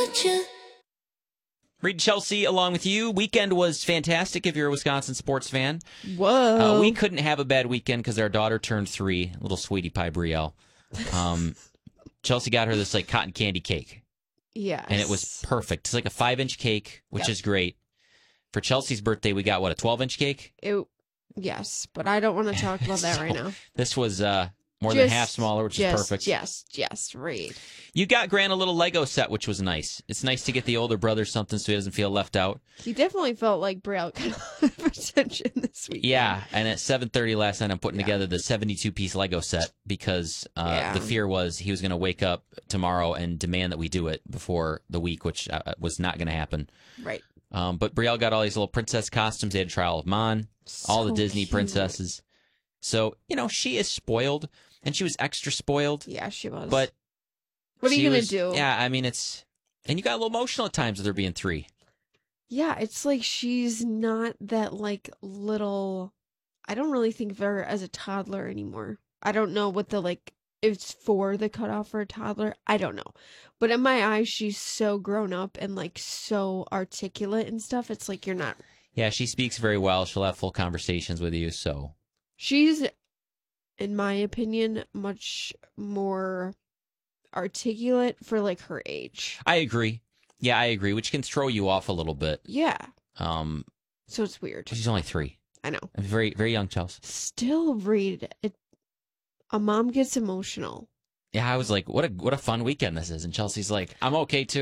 Reed Chelsea along with you. Weekend was fantastic if you're a Wisconsin sports fan. Whoa. We couldn't have a bad weekend because our daughter turned 3, little sweetie pie Brielle. Chelsea got her this like cotton candy cake. Yes. And it was perfect. It's like a 5-inch cake, which is great. For Chelsea's birthday, we got, what, a 12-inch cake? Yes, but I don't want to talk about that right now. This was more than half smaller, which is perfect. Yes, Reed. You got Grant a little Lego set, which was nice. It's nice to get the older brother something so he doesn't feel left out. He definitely felt like Brielle got a lot of attention this week. Yeah, and at 7:30 last night, I'm putting together the 72-piece Lego set because the fear was he was going to wake up tomorrow and demand that we do it before the week, which was not going to happen. Right. But Brielle got all these little princess costumes. They had a trial of Mon, all the Disney princesses. So, she is spoiled, and she was extra spoiled. Yeah, she was. But what are you going to do? Yeah, I mean, and you got a little emotional at times with her being 3. Yeah, it's like she's not that, like, little... I don't really think of her as a toddler anymore. I don't know what it's for the cutoff for a toddler. I don't know. But in my eyes, she's so grown up and, like, so articulate and stuff. It's like you're not... Yeah, she speaks very well. She'll have full conversations with you, so... She's, in my opinion, much more articulate for, like, her age. I agree. Yeah, I agree, which can throw you off a little bit. Yeah. So it's weird. She's only 3. I know. Very, very young, Chelsea. Still, Reed, a mom gets emotional. Yeah, I was like, what a fun weekend this is. And Chelsea's like, I'm okay, too.